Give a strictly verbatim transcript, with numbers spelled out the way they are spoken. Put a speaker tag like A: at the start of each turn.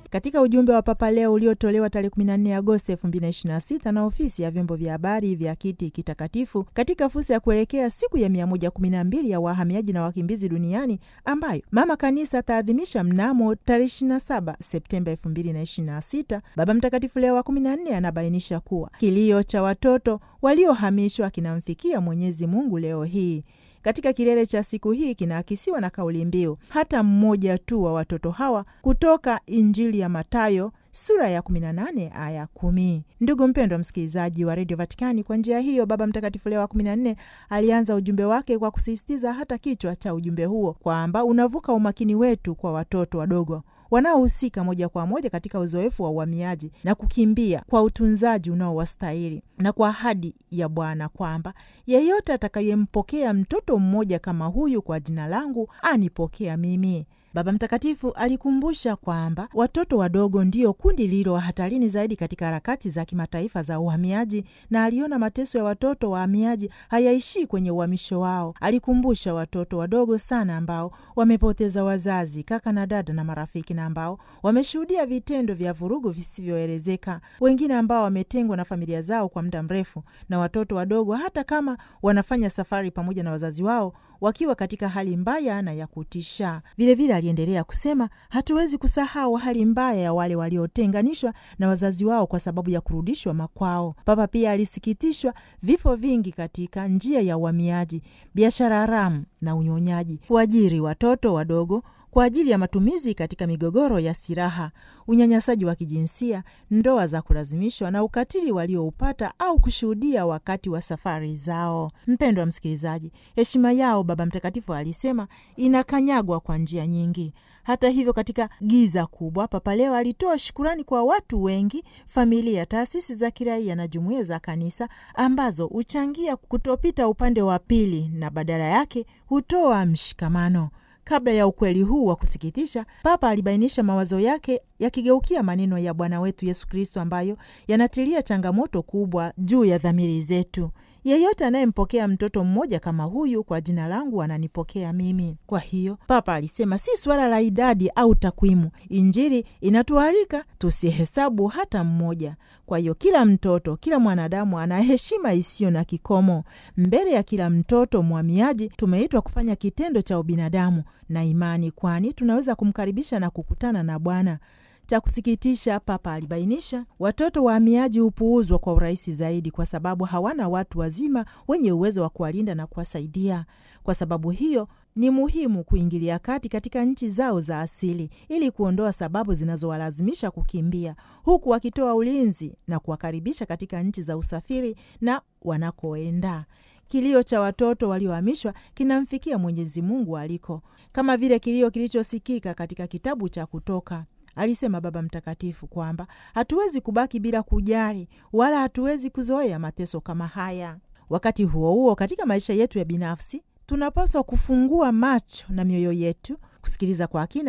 A: Katika ujumbe wa Papa Leo uliotolewa tarehe kumi na nne Agosti elfu mbili na ishirini na sita na ofisi ya vyombo vya habari vya Kiti Kitakatifu katika fursa ya kuelekea siku ya mia moja kumi na mbili ya wahamiaji na wakimbizi duniani ambayo Mama Kanisa ataadhimisha mnamo tarehe ishirini na saba Septemba elfu mbili na ishirini na sita, Baba Mtakatifu Leo wa kumi na nne anabainisha kuwa kilio cha watoto waliohamishwa kinamfikia Mwenyezi Mungu leo hii. Katika kilele cha siku hii kinaakisiwa na kauli mbiu hata mmoja tu wa watoto hawa, kutoka Injili ya Mathayo sura ya kumi na nane aya kumi. Ndugu mpendwa msikilizaji wa Radio Vatikani, kwa njia hiyo Baba Mtakatifu Leo wa kumi na nne alianza ujumbe wake kwa kusisitiza hata kichwa cha ujumbe huo kwamba unavuka umakini wetu kwa watoto wadogo wanaohusika moja kwa moja katika uzoefu wa uhamiaji na kukimbia kwa utunzaji unaowastahili, na kwa ahadi ya Bwana kwamba yeyote atakayempokea mtoto mmoja kama huyu kwa jina langu anipokea mimi. Baba Mtakatifu alikumbusha kwamba watoto wadogo ndio kundi lililo hatarini zaidi katika harakati za kimataifa za uhamiaji, na aliona mateso ya watoto wahamiaji hayaishii kwenye uhamisho wao. Alikumbusha watoto wadogo sana ambao wamepoteza wazazi, kaka na dada na marafiki, na ambao wameshuhudia vitendo vya vurugu visivyoelezeka, wengine ambao wametengwa na familia zao kwa muda mrefu, na watoto wadogo hata kama wanafanya safari pamoja na wazazi wao wakiwa katika hali mbaya na ya kutisha. Vile vile aliendelea kusema, hatuwezi kusahau hali mbaya ya wale waliotenganishwa na wazazi wao kwa sababu ya kurudishwa makwao. Papa pia alisikitishwa vifo vingi katika njia ya uhamiaji, biashara haramu na unyonyaji, kuajiri watoto wadogo kwa ajili ya matumizi katika migogoro ya silaha, unyanyasaji wa kijinsia, ndoa za kulazimishwa na ukatili walioupata au kushuhudia wakati wa safari zao. Mpendwa msikilizaji, heshima yao, Baba Mtakatifu alisema, inakanyagwa kwa njia nyingi. Hata hivyo, katika giza kubwa, Papa Leo alitoa shukurani kwa watu wengi, familia, taasisi za kiraia na jumuiya za kanisa ambazo huchangia kutopita upande wa pili na badala yake hutoa mshikamano. Kabla ya ukweli huu wa kusikitisha, Papa alibainisha mawazo yake yakigeukia maneno ya Bwana wetu Yesu Kristo ambayo yanatilia changamoto kubwa juu ya dhamiri zetu. Yeyote anayempokea mtoto mmoja kama huyu kwa jina langu ananipokea mimi. Kwa hiyo Papa alisema si swala la idadi au takwimu. Injili inatualika tusihesabu hata mmoja. Kwa hiyo kila mtoto, kila mwanadamu ana heshima isiyo na kikomo. Mbele ya kila mtoto mhamiaji tumeitwa kufanya kitendo cha ubinadamu na imani, kwani tunaweza kumkaribisha na kukutana na Bwana. Cha kusikitisha, Papa alibainisha, watoto wahamiaji hupuuzwa kwa urahisi zaidi kwa sababu hawana watu wazima wenye uwezo wa kuwalinda na kuwasaidia. Kwa sababu hiyo ni muhimu kuingilia kati katika nchi zao za asili ili kuondoa sababu zinazowalazimisha kukimbia, huku wakitoa ulinzi na kuwakaribisha katika nchi za usafiri na wanakoenda. Kilio cha watoto waliohamishwa kinamfikia Mwenyezi Mungu aliko, kama vile kilio kilichosikika katika kitabu cha Kutoka. Alisema Baba Mtakatifu kwamba hatuwezi kubaki bila kujali wala hatuwezi kuzoea mateso kama haya. Wakati huo huo, katika maisha yetu ya binafsi tunapaswa kufungua macho na mioyo yetu kusikiliza kwa kina